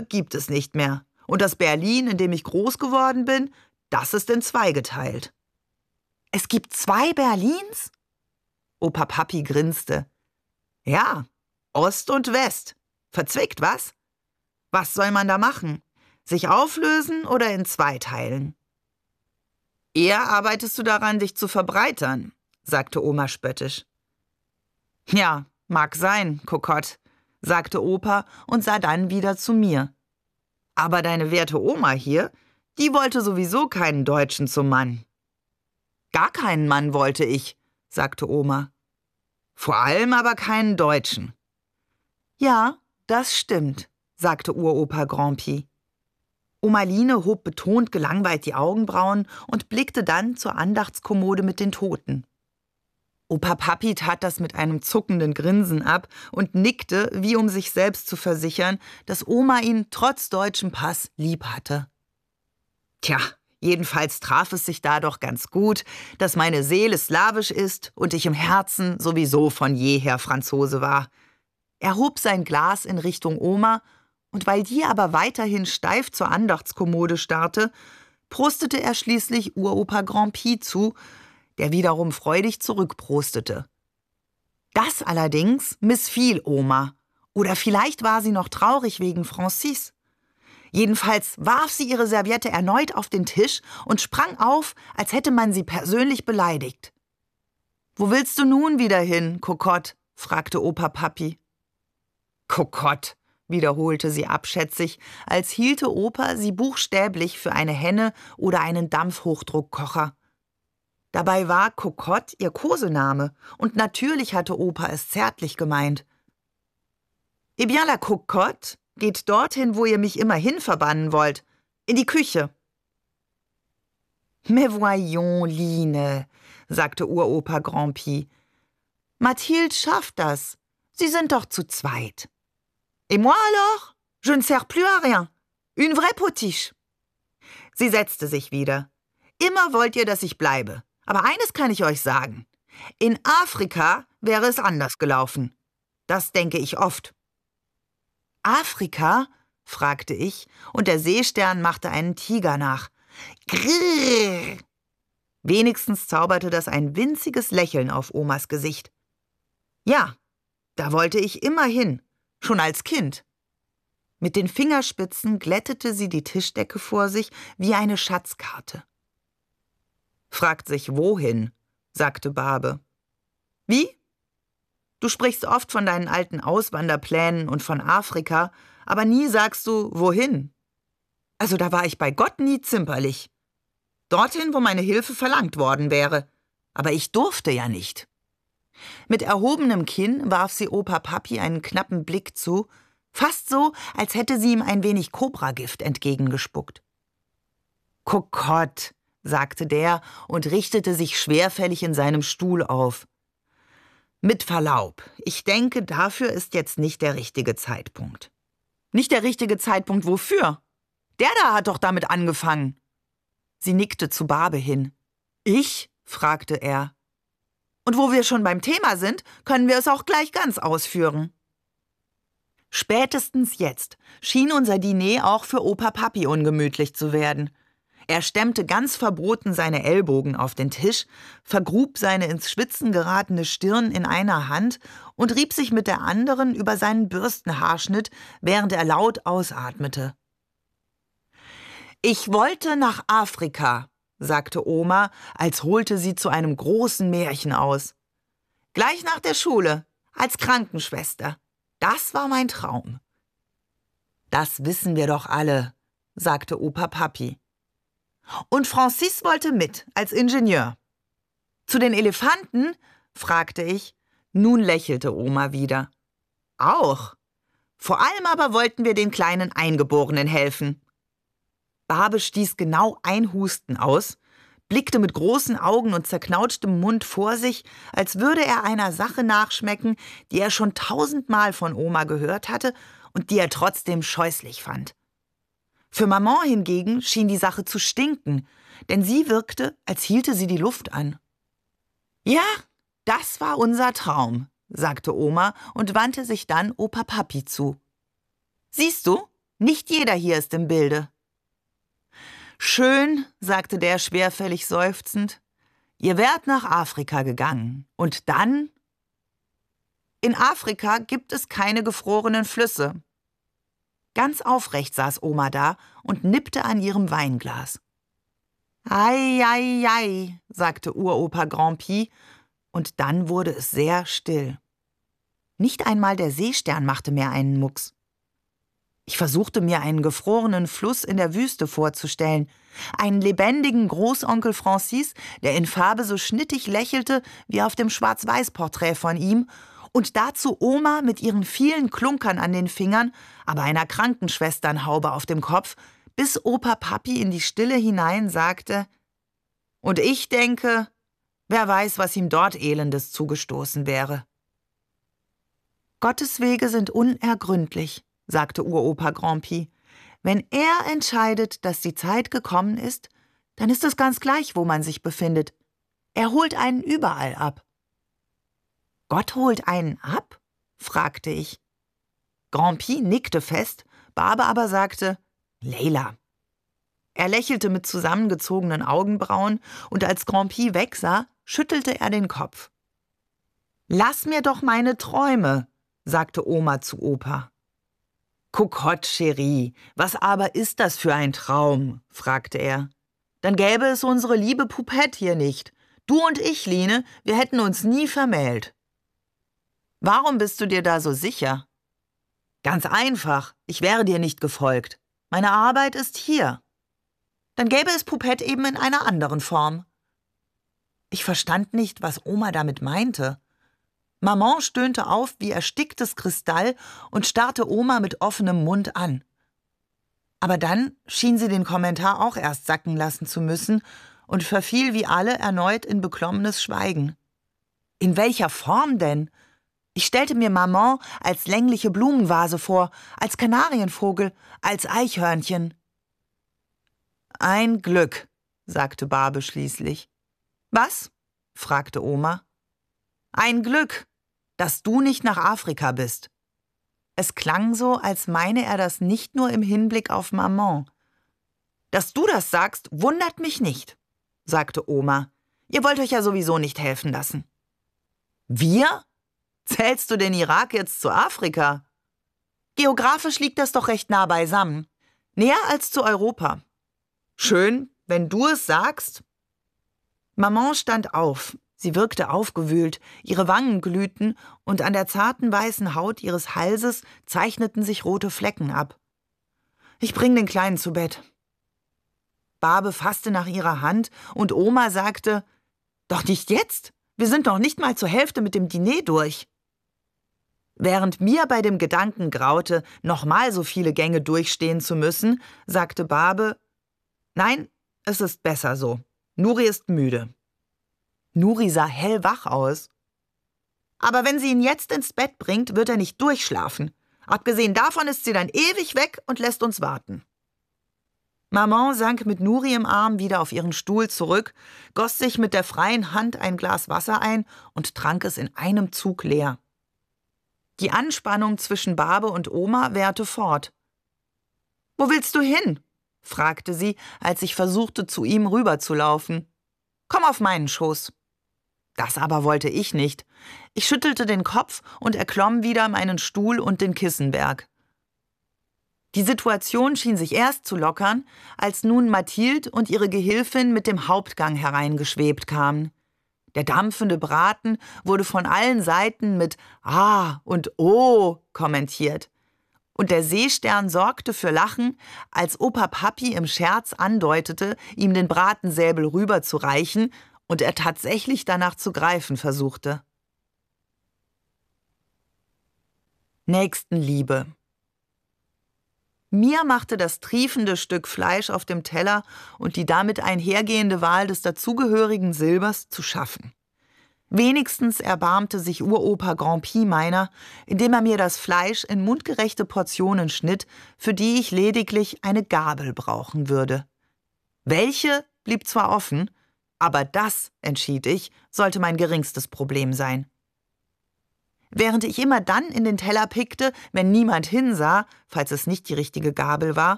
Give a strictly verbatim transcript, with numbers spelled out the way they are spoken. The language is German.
Stück gibt es nicht mehr. Und das Berlin, in dem ich groß geworden bin, das ist in zwei geteilt. Es gibt zwei Berlins? Opa Papi grinste. Ja, Ost und West. Verzwickt, was? Was soll man da machen? Sich auflösen oder in zwei teilen? Eher arbeitest du daran, dich zu verbreitern, sagte Oma spöttisch. Ja, mag sein, Kokott, sagte Opa und sah dann wieder zu mir. Aber deine werte Oma hier, die wollte sowieso keinen Deutschen zum Mann. Gar keinen Mann wollte ich, sagte Oma. Vor allem aber keinen Deutschen. Ja, das stimmt, sagte Uropa Grandpi. Oma Line hob betont gelangweilt die Augenbrauen und blickte dann zur Andachtskommode mit den Toten. Opa Papi tat das mit einem zuckenden Grinsen ab und nickte, wie um sich selbst zu versichern, dass Oma ihn trotz deutschem Pass lieb hatte. Tja, jedenfalls traf es sich da doch ganz gut, dass meine Seele slawisch ist und ich im Herzen sowieso von jeher Franzose war. Er hob sein Glas in Richtung Oma, und weil die aber weiterhin steif zur Andachtskommode starrte, prostete er schließlich Uropa Grandpi zu, der wiederum freudig zurückprostete. Das allerdings missfiel Oma. Oder vielleicht war sie noch traurig wegen Francis. Jedenfalls warf sie ihre Serviette erneut auf den Tisch und sprang auf, als hätte man sie persönlich beleidigt. »Wo willst du nun wieder hin, Kokott?« fragte Opa Papi. »Kokott«, wiederholte sie abschätzig, als hielte Opa sie buchstäblich für eine Henne oder einen Dampfhochdruckkocher. Dabei war Kokott ihr Kosename, und natürlich hatte Opa es zärtlich gemeint. »Eh bien, la Cocotte geht dorthin, wo ihr mich immerhin verbannen wollt, in die Küche.« »Mais voyons, Line«, sagte Uropa Grandpi. »Mathilde schafft das. Sie sind doch zu zweit.« »Et moi alors? Je ne sers plus à rien. Une vraie potiche.« Sie setzte sich wieder. »Immer wollt ihr, dass ich bleibe. Aber eines kann ich euch sagen. In Afrika wäre es anders gelaufen. Das denke ich oft.« »Afrika?« fragte ich, und der Seestern machte einen Tiger nach. »Grrrr!« Wenigstens zauberte das ein winziges Lächeln auf Omas Gesicht. »Ja, da wollte ich immer hin, schon als Kind.« Mit den Fingerspitzen glättete sie die Tischdecke vor sich wie eine Schatzkarte. »Fragt sich, wohin«, sagte Barbe. »Wie? Du sprichst oft von deinen alten Auswanderplänen und von Afrika, aber nie sagst du, wohin. Also da war ich bei Gott nie zimperlich. Dorthin, wo meine Hilfe verlangt worden wäre. Aber ich durfte ja nicht.« Mit erhobenem Kinn warf sie Opa Papi einen knappen Blick zu, fast so, als hätte sie ihm ein wenig Kobragift entgegengespuckt. »Kokott«, sagte der und richtete sich schwerfällig in seinem Stuhl auf. »Mit Verlaub, ich denke, dafür ist jetzt nicht der richtige Zeitpunkt.« »Nicht der richtige Zeitpunkt wofür? Der da hat doch damit angefangen.« Sie nickte zu Barbe hin. »Ich?« fragte er. »Und wo wir schon beim Thema sind, können wir es auch gleich ganz ausführen.« Spätestens jetzt schien unser Diner auch für Opa Papi ungemütlich zu werden. Er stemmte ganz verboten seine Ellbogen auf den Tisch, vergrub seine ins Schwitzen geratene Stirn in einer Hand und rieb sich mit der anderen über seinen Bürstenhaarschnitt, während er laut ausatmete. »Ich wollte nach Afrika«, sagte Oma, als holte sie zu einem großen Märchen aus. »Gleich nach der Schule, als Krankenschwester. Das war mein Traum.« »Das wissen wir doch alle«, sagte Opa Papi. »Und Francis wollte mit, als Ingenieur.« »Zu den Elefanten?« fragte ich. Nun lächelte Oma wieder. »Auch. Vor allem aber wollten wir den kleinen Eingeborenen helfen.« Barbe stieß genau ein Husten aus, blickte mit großen Augen und zerknautschtem Mund vor sich, als würde er einer Sache nachschmecken, die er schon tausendmal von Oma gehört hatte und die er trotzdem scheußlich fand. Für Maman hingegen schien die Sache zu stinken, denn sie wirkte, als hielte sie die Luft an. »Ja, das war unser Traum«, sagte Oma und wandte sich dann Opa Papi zu. »Siehst du, Nicht jeder hier ist im Bilde. Schön, sagte der schwerfällig seufzend. Ihr wärt nach Afrika gegangen. Und dann? In Afrika gibt es keine gefrorenen Flüsse. Ganz aufrecht saß Oma da und nippte an ihrem Weinglas. Ei, ei, ei, sagte Uropa Grand-Pi, und dann wurde es sehr still. Nicht einmal der Seestern machte mehr einen Mucks. Ich versuchte mir einen gefrorenen Fluss in der Wüste vorzustellen, einen lebendigen Großonkel Francis, der in Farbe so schnittig lächelte wie auf dem Schwarz-Weiß-Porträt von ihm, und dazu Oma mit ihren vielen Klunkern an den Fingern, aber einer Krankenschwesternhaube auf dem Kopf, bis Opa Papi in die Stille hinein sagte: Und ich denke, wer weiß, was ihm dort Elendes zugestoßen wäre. Gottes Wege sind unergründlich, sagte Uropa Grand-Pi. Wenn er entscheidet, dass die Zeit gekommen ist, dann ist es ganz gleich, wo man sich befindet. Er holt einen überall ab. Gott holt einen ab? Fragte ich. Grand-Pi nickte fest, Barbe aber sagte: Leila. Er lächelte mit zusammengezogenen Augenbrauen, und als Grand-Pi wegsah, schüttelte er den Kopf. »Lass mir doch meine Träume«, sagte Oma zu Opa. »Kokott, Chérie, was aber ist das für ein Traum?« fragte er. »Dann gäbe es unsere liebe Poupette hier nicht. Du und ich, Line, wir hätten uns nie vermählt.« »Warum bist du dir da so sicher?« »Ganz einfach, ich wäre dir nicht gefolgt. Meine Arbeit ist hier.« »Dann gäbe es Poupette eben in einer anderen Form.« Ich verstand nicht, was Oma damit meinte. Maman stöhnte auf wie ersticktes Kristall und starrte Oma mit offenem Mund an. Aber dann schien sie den Kommentar auch erst sacken lassen zu müssen und verfiel wie alle erneut in beklommenes Schweigen. In welcher Form denn? Ich stellte mir Maman als längliche Blumenvase vor, als Kanarienvogel, als Eichhörnchen. »Ein Glück«, sagte Barbe schließlich. »Was?« fragte Oma. »Ein Glück, dass du nicht nach Afrika bist.« Es klang so, als meine er das nicht nur im Hinblick auf Maman. »Dass du das sagst, wundert mich nicht«, sagte Oma. »Ihr wollt euch ja sowieso nicht helfen lassen.« »Wir? Zählst du den Irak jetzt zu Afrika?« »Geografisch liegt das doch recht nah beisammen. Näher als zu Europa.« »Schön, wenn du es sagst.« Maman stand auf. Sie wirkte aufgewühlt, ihre Wangen glühten und an der zarten weißen Haut ihres Halses zeichneten sich rote Flecken ab. »Ich bring den Kleinen zu Bett.« Barbe fasste nach ihrer Hand und Oma sagte: »Doch nicht jetzt, wir sind noch nicht mal zur Hälfte mit dem Diner durch.« Während mir bei dem Gedanken graute, nochmal so viele Gänge durchstehen zu müssen, sagte Barbe: »Nein, es ist besser so. Nuri ist müde.« Nuri sah hellwach aus. »Aber wenn sie ihn jetzt ins Bett bringt, wird er nicht durchschlafen. Abgesehen davon ist sie dann ewig weg und lässt uns warten.« Maman sank mit Nuri im Arm wieder auf ihren Stuhl zurück, goss sich mit der freien Hand ein Glas Wasser ein und trank es in einem Zug leer. Die Anspannung zwischen Barbe und Oma währte fort. »Wo willst du hin?« fragte sie, als ich versuchte, zu ihm rüberzulaufen. »Komm auf meinen Schoß.« Das aber wollte ich nicht. Ich schüttelte den Kopf und erklomm wieder meinen Stuhl und den Kissenberg. Die Situation schien sich erst zu lockern, als nun Mathilde und ihre Gehilfin mit dem Hauptgang hereingeschwebt kamen. Der dampfende Braten wurde von allen Seiten mit »Ah« und »Oh« kommentiert. Und der Seestern sorgte für Lachen, als Opa Papi im Scherz andeutete, ihm den Bratensäbel rüberzureichen und er tatsächlich danach zu greifen versuchte. Nächstenliebe. Mir machte das triefende Stück Fleisch auf dem Teller und die damit einhergehende Wahl des dazugehörigen Silbers zu schaffen. Wenigstens erbarmte sich Uropa Grand-Pi meiner, indem er mir das Fleisch in mundgerechte Portionen schnitt, für die ich lediglich eine Gabel brauchen würde. Welche blieb zwar offen, aber das, entschied ich, sollte mein geringstes Problem sein. Während ich immer dann in den Teller pickte, wenn niemand hinsah, falls es nicht die richtige Gabel war,